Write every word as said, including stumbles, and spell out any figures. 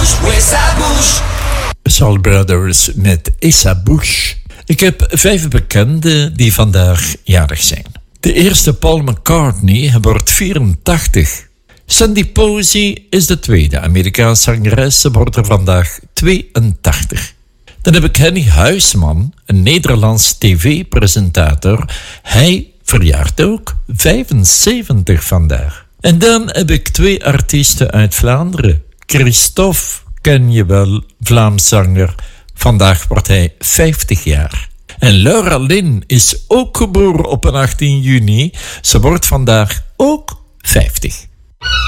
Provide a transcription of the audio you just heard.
bouche, ouais ça bouge. Soul Brothers met Issa Bush. Ik heb vijf bekenden die vandaag jarig zijn. De eerste, Paul McCartney, wordt vierentachtig. Sandy Posey is de tweede Amerikaanse zangeres, ze wordt er vandaag tweeëntachtig. Dan heb ik Henny Huisman, een Nederlands tv-presentator. Hij verjaart ook vijfenzeventig vandaag. En dan heb ik twee artiesten uit Vlaanderen. Christophe ken je wel, Vlaams zanger. Vandaag wordt hij vijftig jaar. En Laura Lynn is ook geboren op een achttien juni. Ze wordt vandaag ook vijftig.